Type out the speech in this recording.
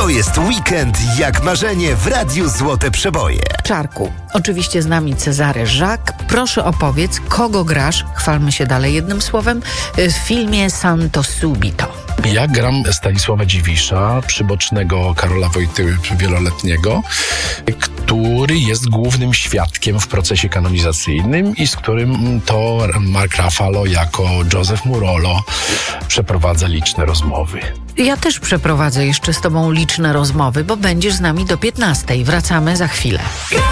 To jest weekend jak marzenie w Radiu Złote Przeboje. Czarku, oczywiście z nami Cezary Żak. Proszę opowiedz, kogo grasz, chwalmy się dalej jednym słowem, w filmie Santo Subito. Ja gram Stanisława Dziwisza, przybocznego Karola Wojtyły wieloletniego, który jest głównym świadkiem w procesie kanonizacyjnym i z którym to Mark Ruffalo jako Joseph Murolo przeprowadza liczne rozmowy. Ja też przeprowadzę jeszcze z tobą liczne rozmowy, bo będziesz z nami do 15:00. Wracamy za chwilę.